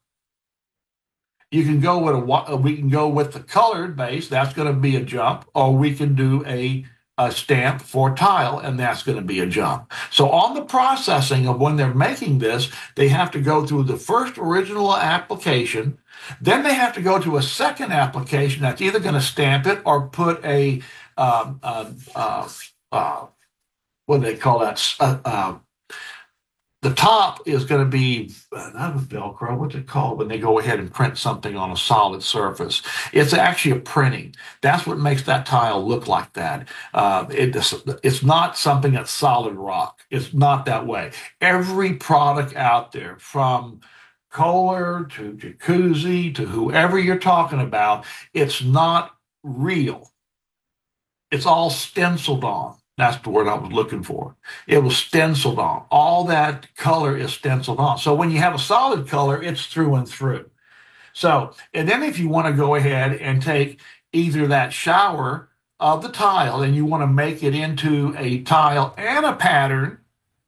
You can go with a, we can go with the colored base, that's going to be a jump, or we can do a, a stamp for tile, and that's going to be a jump. So on the processing of when they're making this, they have to go through the first original application, then they have to go to a second application that's either going to stamp it or put a, um, uh, uh, uh, what do they call that, uh, uh, the top is going to be uh, not a Velcro. What's it called when they go ahead and print something on a solid surface? It's actually a printing. That's what makes that tile look like that. Uh, it, it's not something that's solid rock. It's not that way. Every product out there, from Kohler to Jacuzzi to whoever you're talking about, it's not real. It's all stenciled on. That's the word I was looking for. It was stenciled on. All that color is stenciled on. So when you have a solid color, it's through and through. So, and then if you want to go ahead and take either that shower of the tile and you want to make it into a tile and a pattern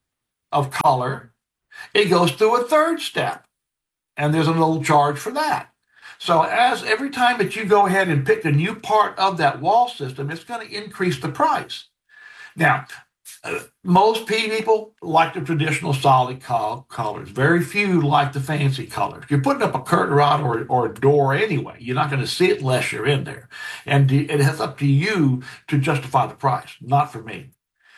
of color, it goes through a third step. And there's a little charge for that. So as every time that you go ahead and pick a new part of that wall system, it's going to increase the price. Now, uh, most people like the traditional solid col- colors. Very few like the fancy colors. You're putting up a curtain rod or, or a door anyway. You're not going to see it unless you're in there. And it is up to you to justify the price, not for me.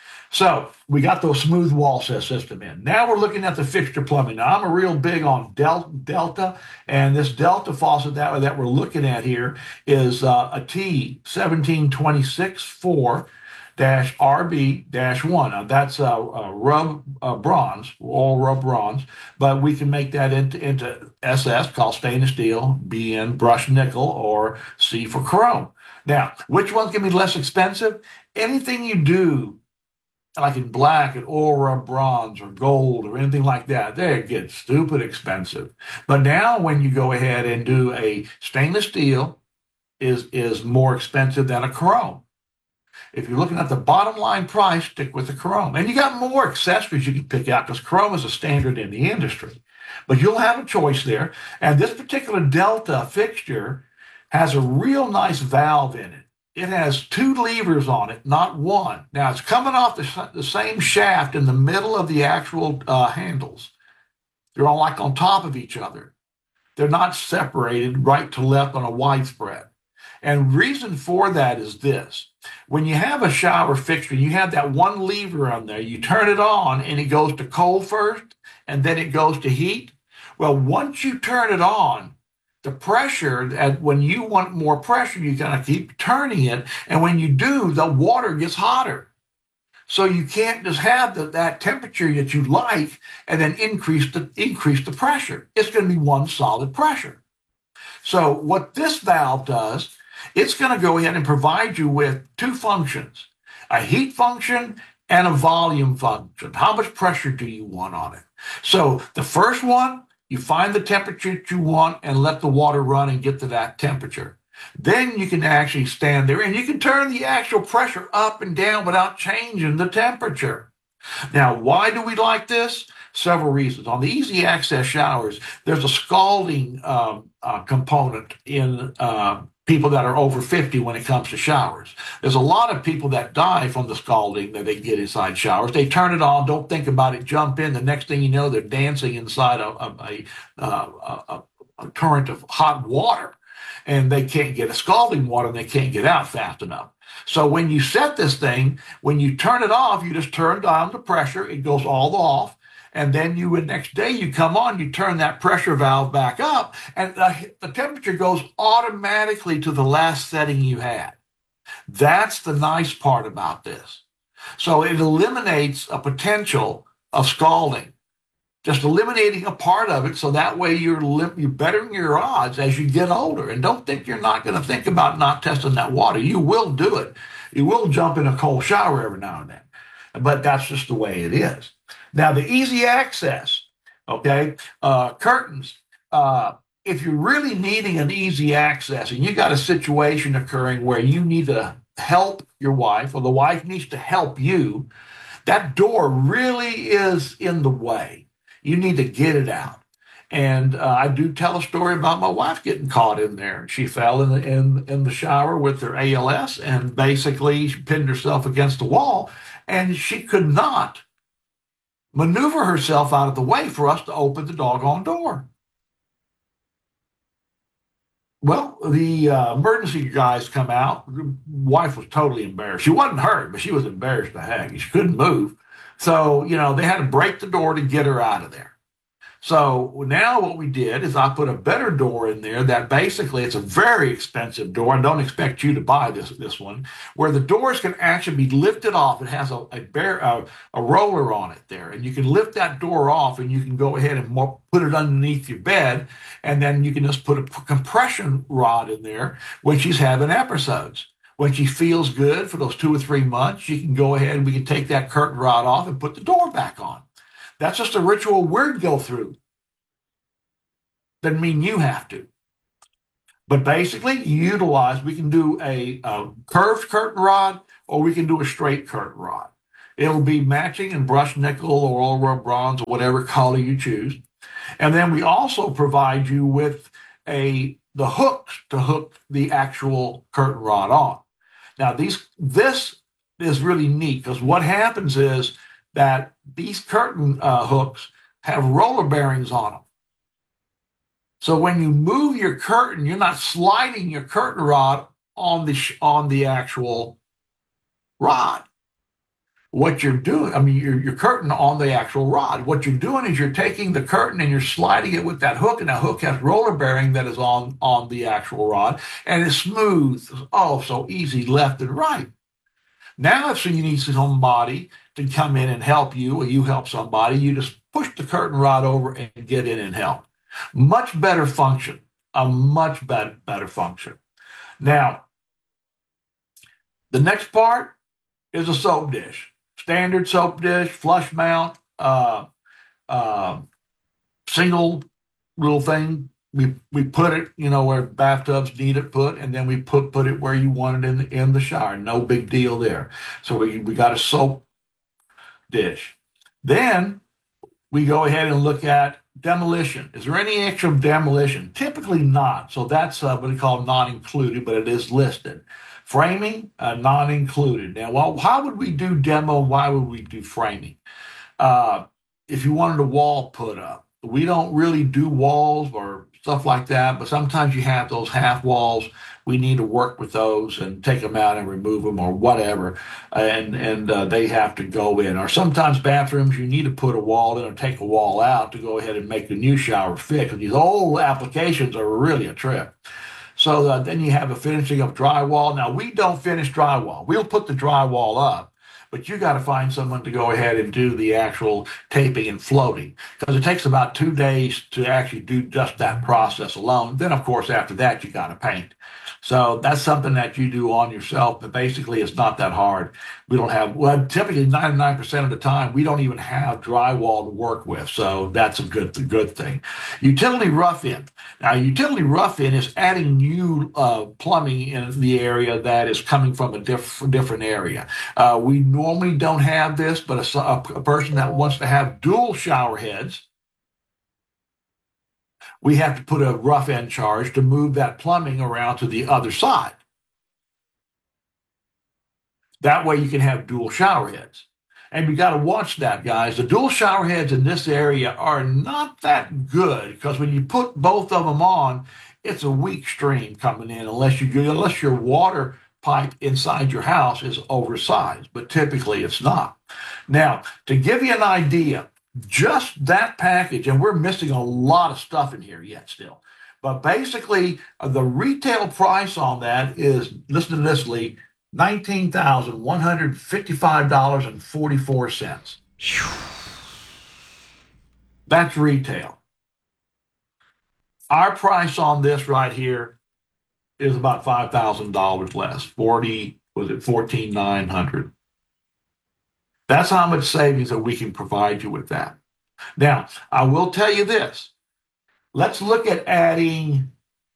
So we got those smooth wall system in. Now we're looking at the fixture plumbing. Now I'm a real big on Del- Delta, and this Delta faucet that, that we're looking at here is uh, a T seventeen twenty-six four dash R B dash one. Now that's uh, uh, rub uh, bronze, all rub bronze, but we can make that into, into S S, called stainless steel, B N brushed nickel, or C for chrome. Now, which one's going to be less expensive? Anything you do, like in black and oil rub bronze or gold or anything like that, they get stupid expensive. But now when you go ahead and do a stainless steel, is is more expensive than a chrome. If you're looking at the bottom line price, stick with the chrome. And you got more accessories you can pick out because chrome is a standard in the industry. But you'll have a choice there. And this particular Delta fixture has a real nice valve in it. It has two levers on it, not one. Now, it's coming off the, the same shaft in the middle of the actual uh, handles. They're all like on top of each other. They're not separated right to left on a widespread. And reason for that is this. When you have a shower fixture, you have that one lever on there, you turn it on and it goes to cold first and then it goes to heat. Well, once you turn it on, the pressure, at when you want more pressure, you gotta keep turning it. And when you do, the water gets hotter. So you can't just have the, that temperature that you like and then increase the, increase the pressure. It's gonna be one solid pressure. So what this valve does, it's going to go ahead and provide you with two functions, a heat function and a volume function. How much pressure do you want on it? So the first one, you find the temperature that you want and let the water run and get to that temperature. Then you can actually stand there and you can turn the actual pressure up and down without changing the temperature. Now, why do we like this? Several reasons. On the easy access showers, there's a scalding um, uh, component in uh, people that are over fifty when it comes to showers. There's a lot of people that die from the scalding that they get inside showers. They turn it on, don't think about it, jump in. The next thing you know, they're dancing inside a, a, a, a, a current of hot water, and they can't get a scalding water and they can't get out fast enough. So when you set this thing, when you turn it off, you just turn down the pressure. It goes all off. And then you, the next day you come on, you turn that pressure valve back up, and the, the temperature goes automatically to the last setting you had. That's the nice part about this. So it eliminates a potential of scalding, just eliminating a part of it. So that way you're, you're bettering your odds as you get older. And don't think you're not going to think about not testing that water. You will do it. You will jump in a cold shower every now and then, but that's just the way it is. Now, the easy access, okay, uh, curtains, uh, if you're really needing an easy access and you got a situation occurring where you need to help your wife or the wife needs to help you, that door really is in the way. You need to get it out. And uh, I do tell a story about my wife getting caught in there. She fell in the, in, in the shower with her A L S and basically she pinned herself against the wall, and she could not maneuver herself out of the way for us to open the doggone door. Well, the uh, emergency guys come out. The wife was totally embarrassed. She wasn't hurt, but she was embarrassed to heck. She couldn't move. So, you know, they had to break the door to get her out of there. So now what we did is I put a better door in there that basically it's a very expensive door. I don't expect you to buy this this one, where the doors can actually be lifted off. It has a a, bear, a, a roller on it there, and you can lift that door off, and you can go ahead and mo- put it underneath your bed, and then you can just put a p- compression rod in there when she's having episodes. When she feels good for those two or three months, she can go ahead and we can take that curtain rod off and put the door back on. That's just a ritual we'd go through. Doesn't mean you have to. But basically, you utilize, we can do a, a curved curtain rod or we can do a straight curtain rod. It'll be matching in brushed nickel or all rubber bronze or whatever color you choose. And then we also provide you with a the hooks to hook the actual curtain rod on. Now, these this is really neat because what happens is that these curtain uh, hooks have roller bearings on them. So when you move your curtain, you're not sliding your curtain rod on the sh- on the actual rod. What you're doing, I mean, your, your curtain on the actual rod. What you're doing is you're taking the curtain and you're sliding it with that hook, and that hook has roller bearing that is on, on the actual rod, and it's smooth. Oh, so easy left and right. Now, if you need somebody to come in and help you, or you help somebody, you just push the curtain rod over and get in and help. Much better function, a much better, better function. Now, the next part is a soap dish. Standard soap dish, flush mount, uh, uh, single little thing. We we put it, you know, where bathtubs need it put, and then we put put it where you want it in the, in the shower. No big deal there. So we we got a soap dish. Then we go ahead and look at demolition. Is there any extra demolition? Typically not. So that's uh, what we call not included, but it is listed. Framing, uh, not included. Now, well, how would we do demo? Why would we do framing? Uh, if you wanted a wall put up, we don't really do walls or stuff like that, but sometimes you have those half walls. We need to work with those and take them out and remove them or whatever, and and uh, they have to go in. Or sometimes bathrooms, you need to put a wall in or take a wall out to go ahead and make the new shower fit, because these old applications are really a trip. So uh, then you have a finishing of drywall. Now, we don't finish drywall. We'll put the drywall up, but you got to find someone to go ahead and do the actual taping and floating, because it takes about two days to actually do just that process alone. Then, of course, after that, you got to paint. So that's something that you do on yourself, but basically it's not that hard. We don't have, well, typically ninety-nine percent of the time, we don't even have drywall to work with. So that's a good, a good thing. Utility rough-in. Now, utility rough-in is adding new uh, plumbing in the area that is coming from a diff- different area. Uh, we normally don't have this, but a, a, a person that wants to have dual shower heads, we have to put a rough end charge to move that plumbing around to the other side. That way you can have dual shower heads. And we got to watch that, guys. The dual shower heads in this area are not that good, because when you put both of them on, it's a weak stream coming in unless you unless your water pipe inside your house is oversized, but typically it's not. Now, to give you an idea, just that package, and we're missing a lot of stuff in here yet still, but basically uh, the retail price on that is, listen to this, Lee, nineteen thousand one hundred fifty-five dollars and forty-four cents. That's retail. Our price on this right here is about five thousand dollars less. forty, was it fourteen thousand nine hundred dollars? That's how much savings that we can provide you with that. Now, I will tell you this. Let's look at adding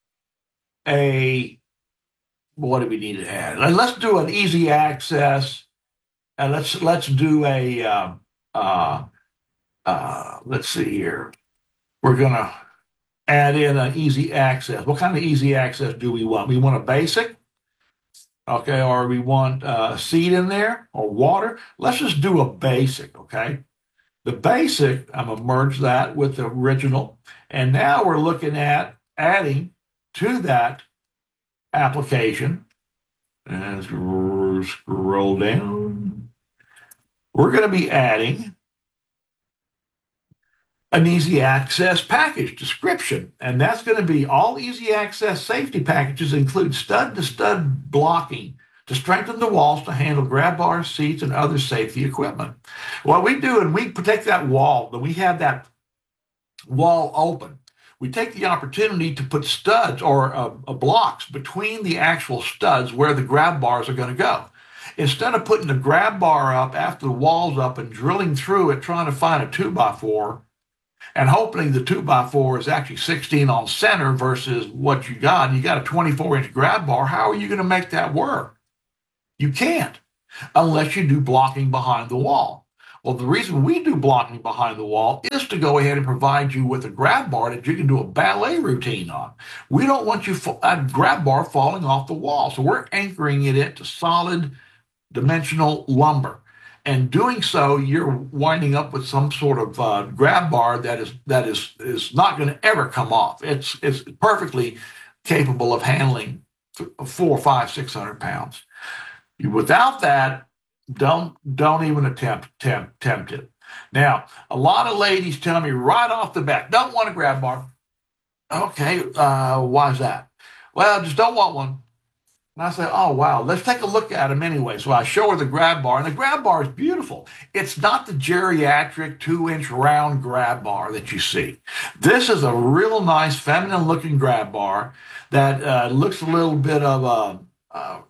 a, what do we need to add? Let's do an easy access, and let's let's do a, uh, uh, uh, let's see here. We're going to add in an easy access. What kind of easy access do we want? We want a basic. Okay, or we want uh, seed in there or water. Let's just do a basic, okay? The basic, I'm going to merge that with the original. And now we're looking at adding to that application. And scroll down. we're going to be adding an easy access package description. And that's going to be all easy access safety packages include stud to stud blocking to strengthen the walls to handle grab bars, seats, and other safety equipment. What we do, and we protect that wall, that we have that wall open, we take the opportunity to put studs or uh, uh, blocks between the actual studs where the grab bars are going to go. Instead of putting the grab bar up after the wall's up and drilling through it, trying to find a two by four, and hoping the two by four is actually sixteen on center versus what you got, you got a twenty-four inch grab bar, how are you going to make that work? You can't, unless you do blocking behind the wall. Well, the reason we do blocking behind the wall is to go ahead and provide you with a grab bar that you can do a ballet routine on. We don't want you a grab bar falling off the wall, so we're anchoring it into solid dimensional lumber. And doing so, you're winding up with some sort of uh, grab bar that is that is is not going to ever come off. It's it's perfectly capable of handling four, five, six hundred pounds. Without that, don't don't even attempt tempt tempt it. Now, a lot of ladies tell me right off the bat, don't want a grab bar. Okay, uh, why is that? Well, just don't want one. And I say, oh, wow, let's take a look at them anyway. So I show her the grab bar, and the grab bar is beautiful. It's not the geriatric two-inch round grab bar that you see. This is a real nice feminine-looking grab bar that uh, looks a little bit of a, uh,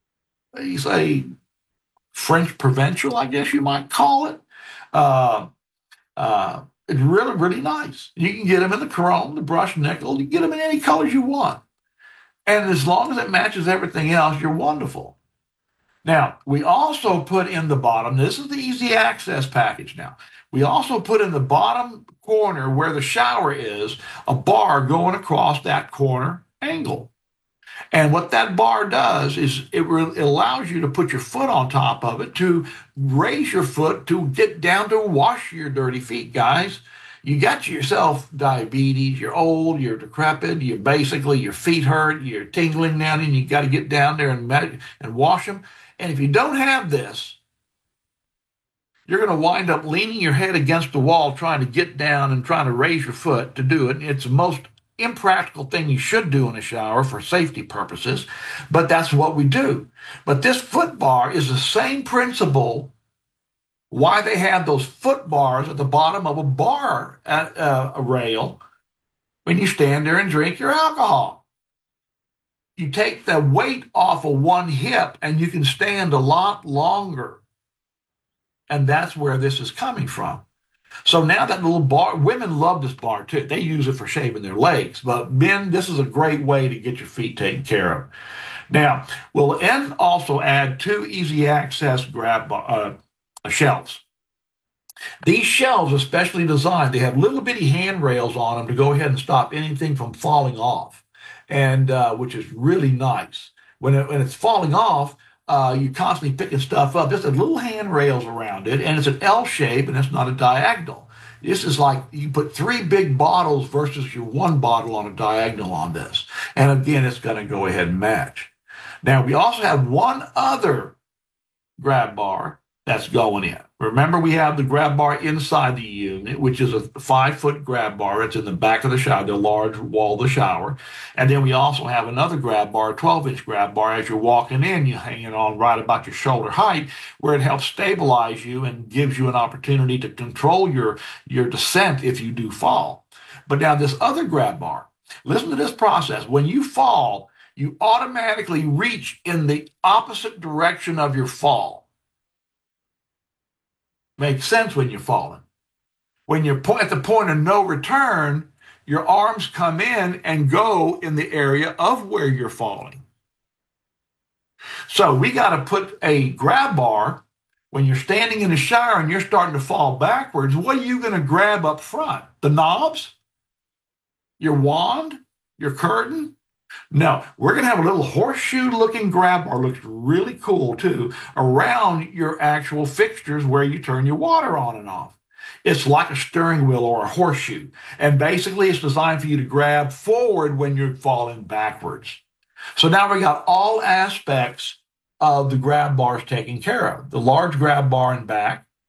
you say, French provincial, I guess you might call it. Uh, uh, it's really, really nice. You can get them in the chrome, the brushed nickel. You can get them in any colors you want. And as long as it matches everything else, you're wonderful. Now, we also put in the bottom, this is the easy access package now. We also put in the bottom corner where the shower is, a bar going across that corner angle. And what that bar does is it, re- it allows you to put your foot on top of it to raise your foot to get down to wash your dirty feet, guys. You got yourself diabetes, you're old, you're decrepit, you're basically, your feet hurt, you're tingling down, and you got to get down there and, med- and wash them. And if you don't have this, you're going to wind up leaning your head against the wall trying to get down and trying to raise your foot to do it. It's the most impractical thing you should do in a shower for safety purposes, but that's what we do. But this foot bar is the same principle why they have those foot bars at the bottom of a bar at uh, a rail when you stand there and drink your alcohol. You take the weight off of one hip and you can stand a lot longer. And that's where this is coming from. So now that little bar, women love this bar too. They use it for shaving their legs. But men, this is a great way to get your feet taken care of. Now, we'll then also add two easy access grab uh, shelves. These shelves are specially designed. They have little bitty handrails on them to go ahead and stop anything from falling off, and uh, which is really nice. When, it, when it's falling off, uh, you're constantly picking stuff up. There's a little handrails around it, and it's an L shape, and it's not a diagonal. This is like you put three big bottles versus your one bottle on a diagonal on this. And again, it's going to go ahead and match. Now, we also have one other grab bar that's going in. Remember, we have the grab bar inside the unit, which is a five-foot grab bar. It's in the back of the shower, the large wall of the shower. And then we also have another grab bar, a twelve-inch grab bar. As you're walking in, you hang it on right about your shoulder height, where it helps stabilize you and gives you an opportunity to control your, your descent if you do fall. But now this other grab bar, listen to this process. When you fall, you automatically reach in the opposite direction of your fall. Makes sense when you're falling. When you're po- at the point of no return, your arms come in and go in the area of where you're falling. So we got to put a grab bar when you're standing in the shower and you're starting to fall backwards. What are you going to grab up front? The knobs? Your wand? Your curtain? No, we're going to have a little horseshoe-looking grab bar, looks really cool too, around your actual fixtures where you turn your water on and off. It's like a steering wheel or a horseshoe, and basically it's designed for you to grab forward when you're falling backwards. So now we got all aspects of the grab bars taken care of. The large grab bar in back,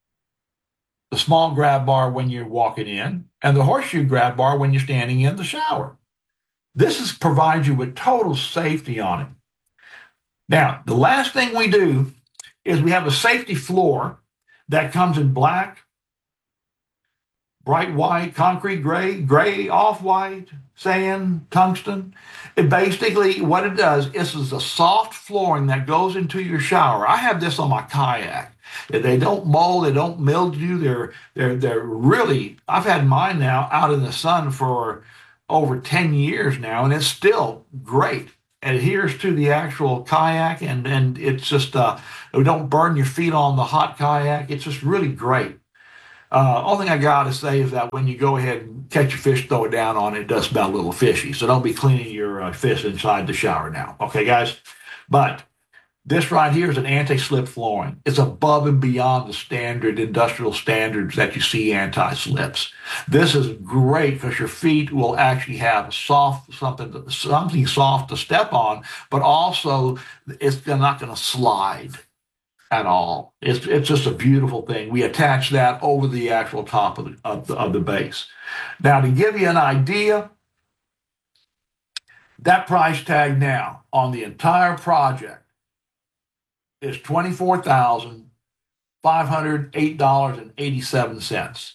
the small grab bar when you're walking in, and the horseshoe grab bar when you're standing in the shower. This is provides you with total safety on it. Now, the last thing we do is we have a safety floor that comes in black, bright white, concrete gray, gray, off-white, sand, tungsten. It basically, what it does, this is a soft flooring that goes into your shower. I have this on my kayak. They don't mold, they don't mildew. They're they're they're really. I've had mine now out in the sun for over ten years now, and it's still great. It adheres to the actual kayak, and and it's just uh, it don't burn your feet on the hot kayak. It's just really great. Uh, only thing I gotta say is that when you go ahead and catch a fish, throw it down on it, it does smell a little fishy. So don't be cleaning your uh, fish inside the shower now, okay, guys? But this right here is an anti-slip flooring. It's above and beyond the standard industrial standards that you see anti-slips. This is great because your feet will actually have soft something, something soft to step on, but also it's not going to slide at all. It's it's just a beautiful thing. We attach that over the actual top of the, of the, of the base. Now, to give you an idea, that price tag now on the entire project is twenty-four thousand five hundred eight dollars and eighty-seven cents.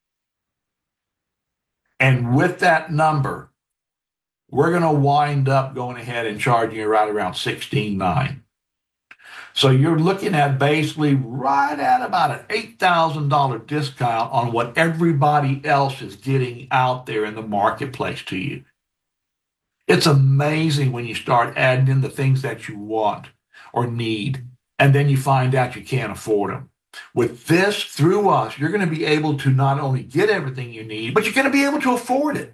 And with that number, we're going to wind up going ahead and charging you right around sixteen nine hundred. So you're looking at basically right at about an eight thousand dollars discount on what everybody else is getting out there in the marketplace to you. It's amazing when you start adding in the things that you want or need, and then you find out you can't afford them. With this, through us, you're going to be able to not only get everything you need, but you're going to be able to afford it.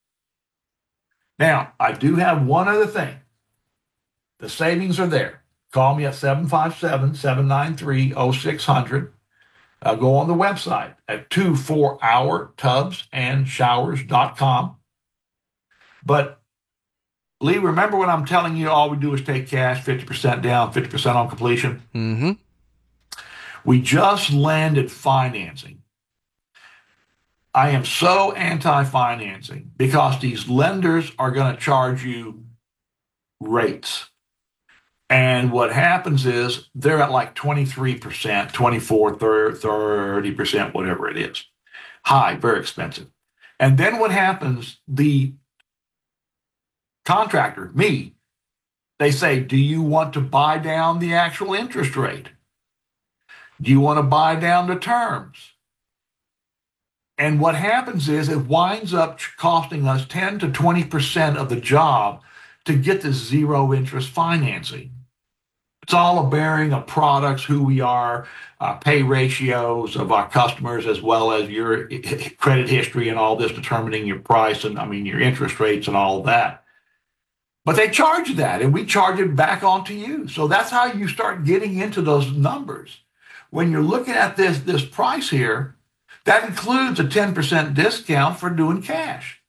Now, I do have one other thing. The savings are there. Call me at seven five seven, seven nine three, oh six hundred. Uh, go on the website at twenty-four hour tubs and showers dot com. But Lee, remember when I'm telling you all we do is take cash, fifty percent down, fifty percent on completion? Mm-hmm. We just landed financing. I am so anti-financing because these lenders are going to charge you rates. And what happens is they're at like twenty-three percent, twenty-four, thirty percent, whatever it is. High, very expensive. And then what happens, the contractor, me, they say, do you want to buy down the actual interest rate? Do you want to buy down the terms? And what happens is it winds up costing us ten to twenty percent of the job to get this zero interest financing. It's all a bearing of products, who we are, uh, pay ratios of our customers, as well as your credit history and all this determining your price and, I mean, your interest rates and all of that. But they charge that, and we charge it back onto you. So that's how you start getting into those numbers. When you're looking at this, this price here, that includes a ten percent discount for doing cash.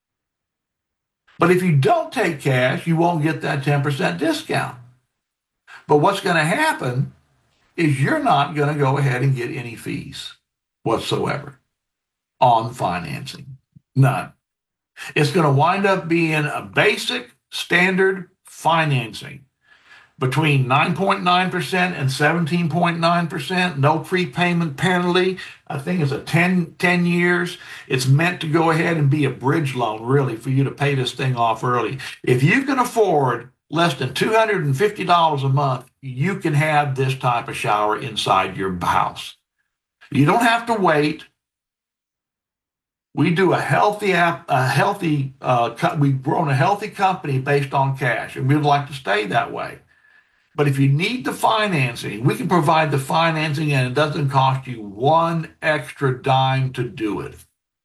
But if you don't take cash, you won't get that ten percent discount. But what's going to happen is you're not going to go ahead and get any fees whatsoever on financing. None. It's going to wind up being a basic standard financing between nine point nine percent and seventeen point nine percent, no prepayment penalty. I think it's a ten, ten years. It's meant to go ahead and be a bridge loan, really, for you to pay this thing off early. If you can afford less than two hundred fifty dollars a month, you can have this type of shower inside your house. You don't have to wait. We do a healthy, a healthy, uh, we've grown a healthy company based on cash, and we'd like to stay that way. But if you need the financing, we can provide the financing, and it doesn't cost you one extra dime to do it.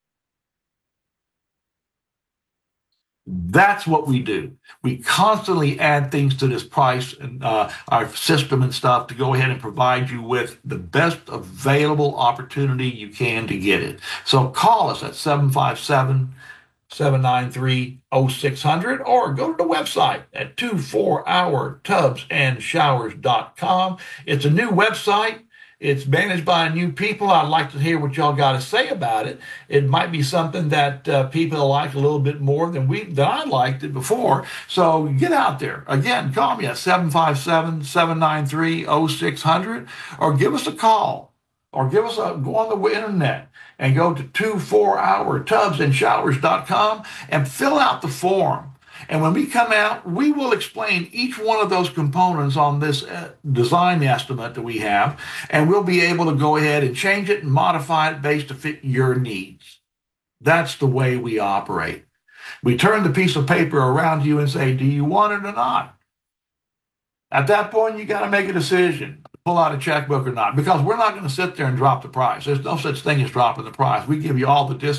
That's what we do. We constantly add things to this price and uh, our system and stuff to go ahead and provide you with the best available opportunity you can to get it. So call us at seven five seven, seven nine three, oh six hundred or go to the website at twenty-four hour tubs and showers dot com. It's a new website. It's managed by new people. I'd like to hear what y'all got to say about it. It might be something that uh, people like a little bit more than we than I liked it before. So get out there. Again, call me at seven five seven, seven nine three, oh six hundred or give us a call or give us a go on the internet and go to two four hour tubs and showers dot com and fill out the form. And when we come out, we will explain each one of those components on this uh, design estimate that we have, and we'll be able to go ahead and change it and modify it based to fit your needs. That's the way we operate. We turn the piece of paper around you and say, do you want it or not? At that point, you got to make a decision, pull out a checkbook or not, because we're not going to sit there and drop the price. There's no such thing as dropping the price. We give you all the discounts